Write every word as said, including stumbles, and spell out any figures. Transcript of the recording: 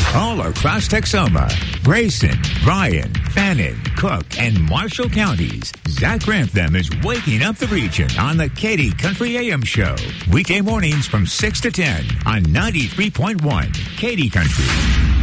All across Texoma, Grayson, Bryan, Fannin, Cook, and Marshall counties, Zach Grantham is waking up the region on the Katy Country A M Show. Weekday mornings from six to ten on ninety-three point one Katy Country.